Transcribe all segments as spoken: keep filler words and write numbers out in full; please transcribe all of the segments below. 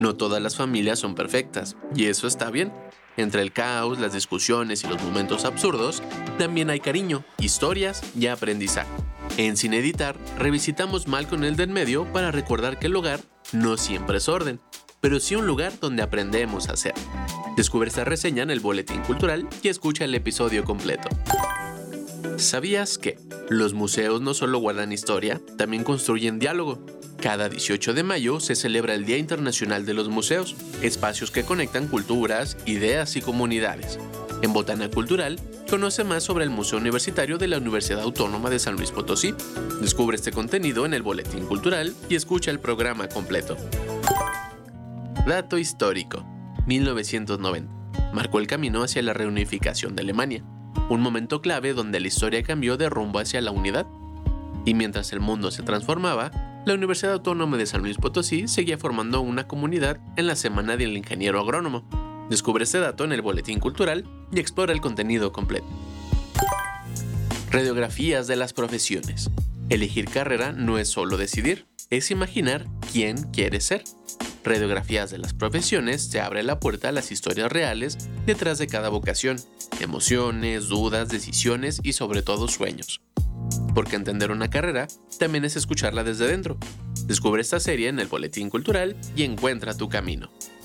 No todas las familias son perfectas, y eso está bien. Entre el caos, las discusiones y los momentos absurdos, también hay cariño, historias y aprendizaje. En Sin Editar, revisitamos Malcolm el del medio para recordar que el hogar no siempre es orden, pero sí un lugar donde aprendemos a ser. Descubre esta reseña en el Boletín Cultural y escucha el episodio completo. ¿Sabías que los museos no solo guardan historia, también construyen diálogo? Cada dieciocho de mayo se celebra el Día Internacional de los Museos, espacios que conectan culturas, ideas y comunidades. En Botana Cultural, conoce más sobre el Museo Universitario de la Universidad Autónoma de San Luis Potosí. Descubre este contenido en el Boletín Cultural y escucha el programa completo. Dato histórico. mil novecientos noventa. Marcó el camino hacia la reunificación de Alemania. Un momento clave donde la historia cambió de rumbo hacia la unidad. Y mientras el mundo se transformaba, la Universidad Autónoma de San Luis Potosí seguía formando una comunidad en la Semana del Ingeniero Agrónomo. Descubre este dato en el Boletín Cultural y explora el contenido completo. Radiografías de las profesiones. Elegir carrera no es solo decidir, es imaginar quién quieres ser. Radiografías de las profesiones te abre la puerta a las historias reales detrás de cada vocación, emociones, dudas, decisiones y sobre todo sueños. Porque entender una carrera también es escucharla desde dentro. Descubre esta serie en el Boletín Cultural y encuentra tu camino.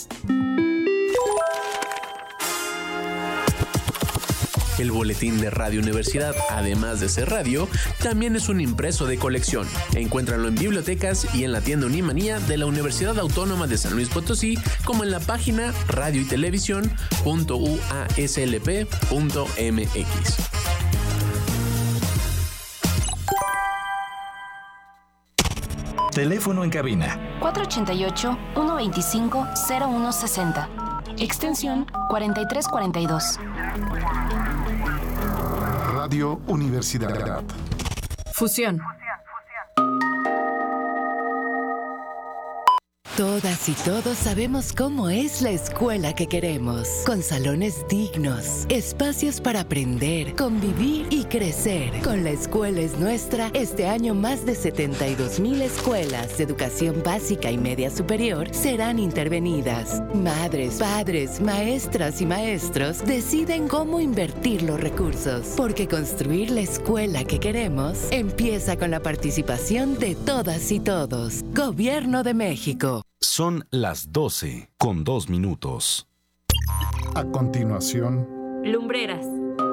El Boletín de Radio Universidad, además de ser radio, también es un impreso de colección. Encuéntralo en bibliotecas y en la tienda Unimanía de la Universidad Autónoma de San Luis Potosí, como en la página radio y televisión punto u a s l p punto m x. Teléfono en cabina. cuatro ochenta y ocho, ciento veinticinco, cero uno sesenta. Extensión cuarenta y tres cuarenta y dos. Radio Universidad. Fusión. Todas y todos sabemos cómo es la escuela que queremos, con salones dignos, espacios para aprender, convivir y crecer. Con La Escuela es Nuestra, este año más de setenta y dos mil escuelas de educación básica y media superior serán intervenidas. Madres, padres, maestras y maestros deciden cómo invertir los recursos, porque construir la escuela que queremos empieza con la participación de todas y todos. Gobierno de México. Son las doce con dos minutos. A continuación, Lumbreras.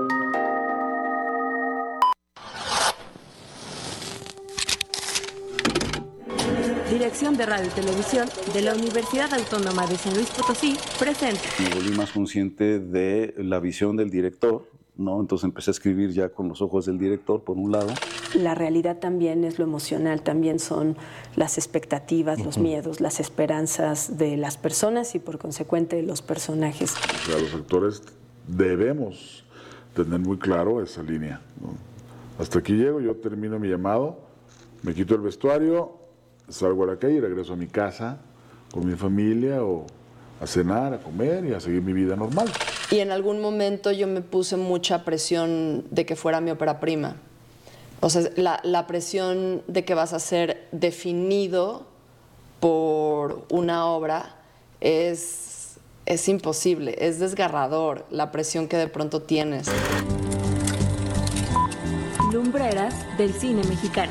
Dirección de Radio y Televisión de la Universidad Autónoma de San Luis Potosí presenta. Me volví más consciente de la visión del director, ¿no? Entonces empecé a escribir ya con los ojos del director, por un lado. La realidad también es lo emocional, también son las expectativas, uh-huh. los miedos, las esperanzas de las personas y por consecuente los personajes. O sea, los actores debemos tener muy claro esa línea, ¿no? Hasta aquí llego, yo termino mi llamado, me quito el vestuario, salgo a la calle y regreso a mi casa con mi familia o a cenar, a comer y a seguir mi vida normal. Y en algún momento yo me puse mucha presión de que fuera mi ópera prima. O sea, la, la presión de que vas a ser definido por una obra es, es imposible, es desgarrador la presión que de pronto tienes. Lumbreras del cine mexicano.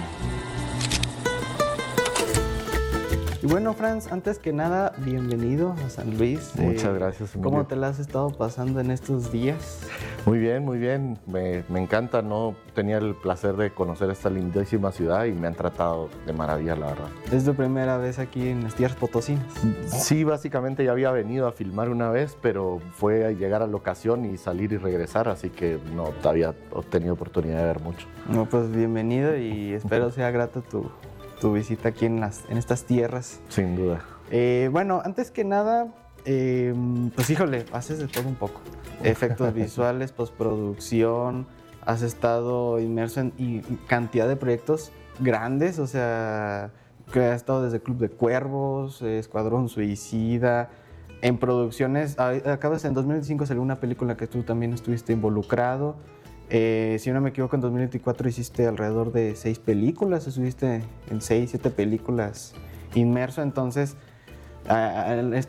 Y bueno, Franz, antes que nada, bienvenido a San Luis. Muchas eh, gracias, Emilio. ¿Cómo te la has estado pasando en estos días? Muy bien, muy bien. Me, me encanta, no tenía el placer de conocer esta lindísima ciudad y me han tratado de maravilla, la verdad. ¿Es tu primera vez aquí en las tierras potosinas? Sí, básicamente ya había venido a filmar una vez, pero fue a llegar a la ocasión y salir y regresar, así que no había tenido oportunidad de ver mucho. No, pues bienvenido y espero sea grata tu... tu visita aquí en, las, en estas tierras. Sin duda. Eh, bueno, antes que nada, eh, pues híjole, haces de todo un poco. Efectos visuales, postproducción, has estado inmerso en y cantidad de proyectos grandes, o sea, que has estado desde Club de Cuervos, Escuadrón Suicida, en producciones, acabas en dos mil veinticinco salió una película que tú también estuviste involucrado. Eh, si no me equivoco, en dos mil veinticuatro hiciste alrededor de seis películas, estuviste en seis, siete películas inmerso. Entonces, a, a,